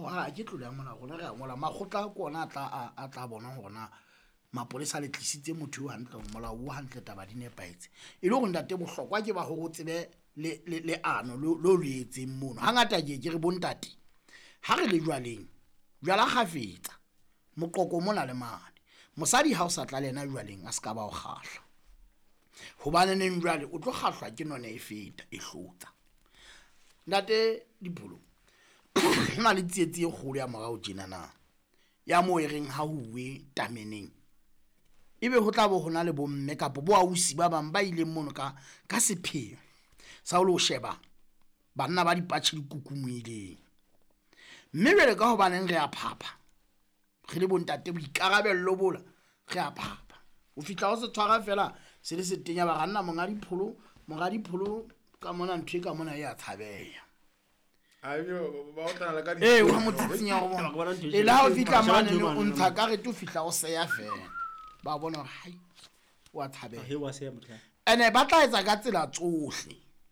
ha ke tlo ya mona gona re ngola makgotla ko ona a tla bona gona mapolesa le tlisitse motho hantle mola o hantle taba di nepaetse e le go ntate bohlokwa ke ba go tsebe le ano lo etseng mono hangata ke re bontate ha re le jwaleng jwala khafetsa moqoko mona le mane mosadi ha o sa tla lena jwaleng a ska ba o khahla hobane neng jwale o tlo kgahlwa ke none e feta e hlotsa ntate dipholo na le tsietsi e kgolo ya morao tjena na ya mo e reng ha huwe tameneng ebe ho tla bo hona le bomme kapo bo ausi ba bang ba ile mono ka sepheo sa lo sheba banna ba dipatshi dikukumuileng mme jwale ka hobaneng re a phapha re le bontate bo ikarabello bola re a phapha o fitla o se tshwara fela se le setenya ba ganna monga dipholo ka mona ntwe ka mona ya tshabeya ayo ba o tana ka wa motsitsinya go bona e la o fitla mane o ntsha ka re tu fitla o se ya fela ba bona hai wa tshabeya he wa se motla ene ba tla etsa ka tsela tsohle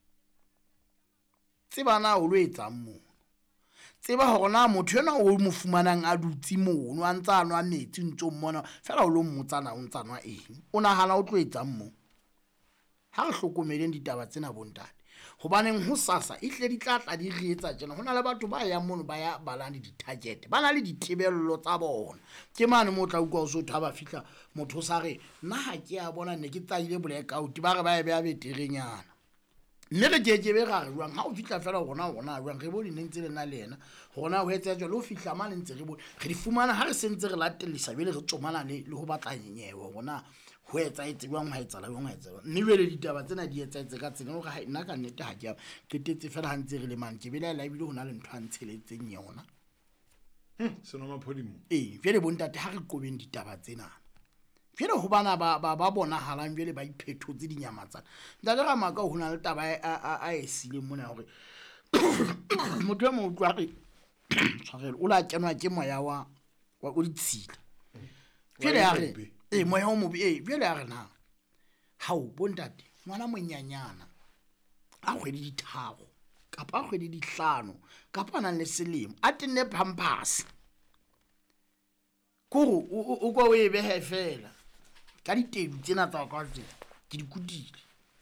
tsebana o lo etsa mo tseba hore na motho ena o mo fumanang a dutsi mono a ntsa anwa metsi ntso mmona fela o lo mmotsana o ntsa nwa eng o nahana o tlo etsa mo ha re hlokomeleng ditaba tsena bontate hobaneng ho sasa e hle di tlatla di re etsa tjena hona le batho ba yang mono ba ya balane di-target ba na le dithibello tsa bona ke mane mo tla ukwa o so thaba fihla motho sa re nna ha ke a bona ne ke tsaile blackout ba re ba e be a beterenyana mme re ke be ga re jwang ha o fihla fela gona jwang re bone ntse le na le yena gona ho etsa jalo o fihla mane ntse re bone re di fumana ha re sentse re latelisa bele re tsomana le ho batla nyewe gona ho etsa jwang ha etsa la jwang ha etsa mme bele ditaba tsena di etsa ka tsena o ga nna ka nnete ha ke tetse fela ha ntse re le man ke bele la bile hona le ntho a ntsheletseng yona seno maphodimo bele bontate ha re qobeng ditaba tsena jwale ho bana ba bona halang jwale ba iphethotse dinyamatsana nda le ga maka ho na le taba a esile mona hore motho mo utlwa re tshwarelo o la kenwa ke moya wa o ditshila jwale ya re moya o mobi jwale ya re na ha o bontate ngwana monyanyana a kgwedi ditharo kapa a kgwedi dihlano kapa nang le selemo a tenne pampers koro o kwa o e behe fela ka ditedu tsena tsa ka tse ke dikutile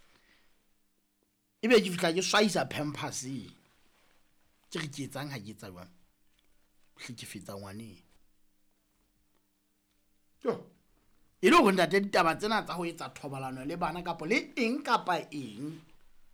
ebe ke fitla ke swaisa pampers ke re ke etsang ha ke etsa jwang ke fetsa ngwane e le go ntate ditaba tsena tsa ho etsa thobalano le bana kapa le eng kapa eng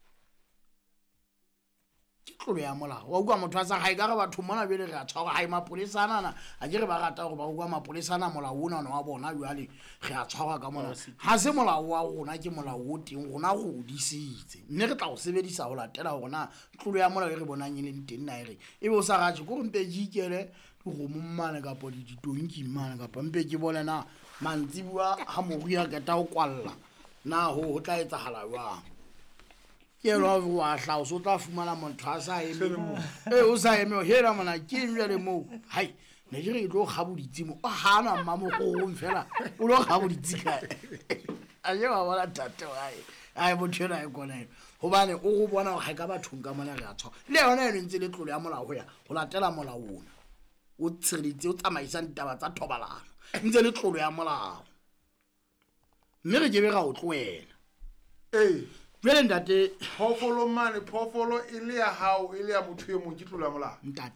tlolo ya molao wa utlwa motho a sa ga e ka re batho mona bele re a tshwara ha mapolesa ana a ke re ba rata gore ba utlwa mapolesa ana molao ona wa bona jwale re a tshwara ka mona ha se molao wa rona ke molao o teng rona go disitse mme re tla go sebedisa go latela gore na tlolo ya molao e re bonang e leng teng na e re ebe o sa ratse go mpe ke ikele go mommane kapa ditonki mmane kapa mpe ke bole na mantsibua ha moruya ka ta o kwalla na ho tla etsahala jwang ke lo wa hla o so tla fumana motho a sa eme o sa eme hela mona ke njele mo hai ne re tlo khabuditse mo ha na mma mo go fela o lo khabuditse ka a je wa bona tate ai motho ena e kona hobane o go bona ga ka bathong ka mona re a tsho le yona e ntse le tlolo ya molao ho ya go latela molao ona o tshiretse o tsamaisa ditaba tsa thobalano ntse le tlolo ya molao mme re ke be ga o tloela jwale ntate phofolo mane phofolo e le ya hao e le ya motho e mong ke tlolo ya molao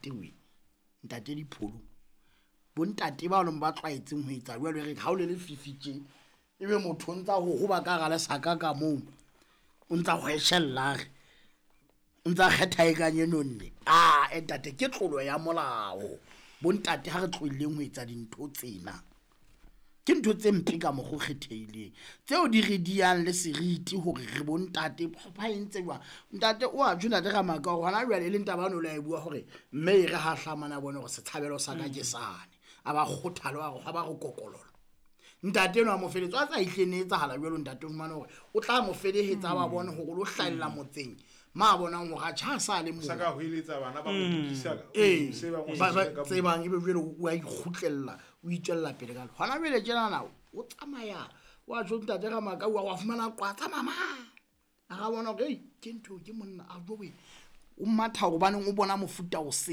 ntate dipholo bontate ba leng ba tlaetseng ho etsa jwale re ha o le fifitse ebe motho o ntsa ho ba ka gale saka ka moo o ntsa go eshella re o ntsa kgetha e kanye nonne ntate ke tlolo ya molao bontate ha re tloileng ho etsa dintho tsena ke ntho tse mpe ka mo go kgetheileng tseo di re diang le seriti hore re bontate ba entse jwa ntate o a juna de ga maka go hana jwa le ntabano la e bua hore mme re ha hlamana bona go se tshabelo sa ka ke sane aba kgothalo a go ba go kokololo ntate no a mo feletso a tsa ihlenetsa hala jwa lo ntate o mana hore o tla mo felehetsa ba bona go lo hlalla motseng ma bona go ga tjha sa le mo sa ka ho iletsa bana ba mo dikisa se bang e be jwale o a ikhutlella o itjella pele ka hona jwale tjena na o tsamaya wa jonta tega maka wa fumana qwatsa mama a ga bona ke ntho ke monna a jowe o matha go baneng o bona mofuta o